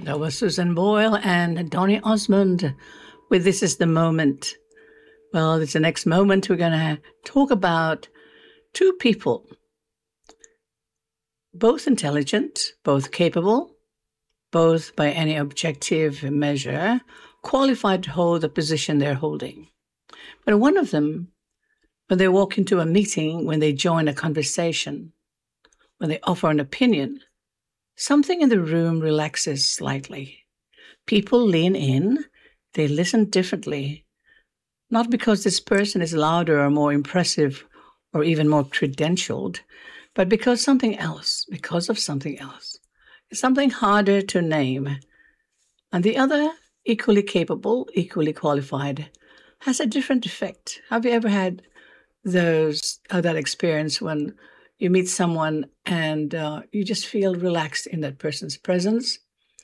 That was Susan Boyle and Donny Osmond with This Is the Moment. Well, it's the next moment. We're going to talk about two people, both intelligent, both capable, both by any objective measure, qualified to hold the position they're holding. But one of them, when they walk into a meeting, when they join a conversation, when they offer an opinion, something in the room relaxes slightly. People lean in, they listen differently, not because this person is louder or more impressive or even more credentialed, but because of something else. It's something harder to name. And the other, equally capable, equally qualified, has a different effect. Have you ever had that experience when you meet someone and you just feel relaxed in that person's presence,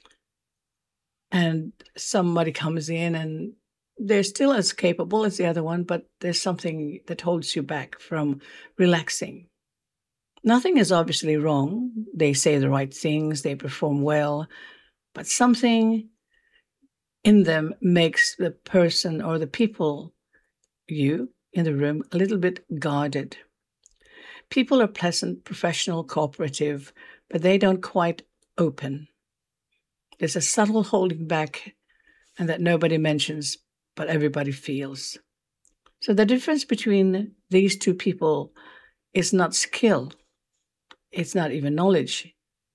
and somebody comes in and they're still as capable as the other one, but there's something that holds you back from relaxing. Nothing is obviously wrong. They say the right things, they perform well, but something in them makes the person or the people, you in the room, a little bit guarded. People are pleasant, professional, cooperative, but they don't quite open. There's a subtle holding back, and that nobody mentions, but everybody feels. So the difference between these two people is not skill. It's not even knowledge.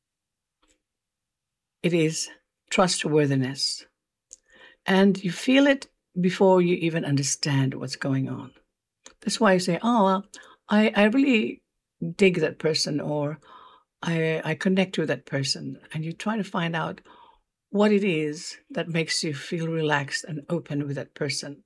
It is trustworthiness. And you feel it before you even understand what's going on. That's why I say, oh, well, I really dig that person, or I connect with that person. And you try to find out what it is that makes you feel relaxed and open with that person.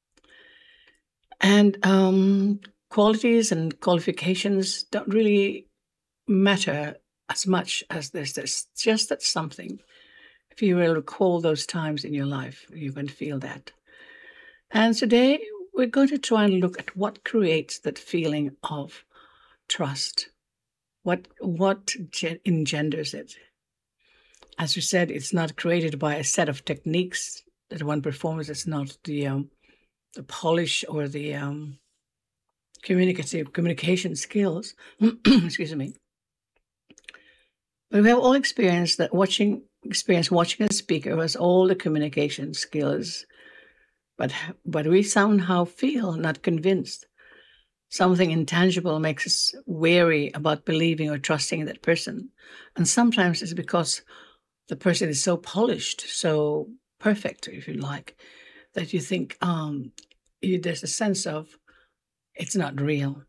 And qualities and qualifications don't really matter as much as there's just that something. If you will recall those times in your life, you can feel that. And today we're going to try and look at what creates that feeling of trust. What engenders it? As we said, it's not created by a set of techniques that one performs. It's not the polish or the communication skills. Excuse me. But we have all experienced that watching a speaker who has all the communication skills, but we somehow feel not convinced. Something intangible makes us wary about believing or trusting that person. And sometimes it's because the person is so polished, so perfect, if you like, that you think there's a sense of it's not real.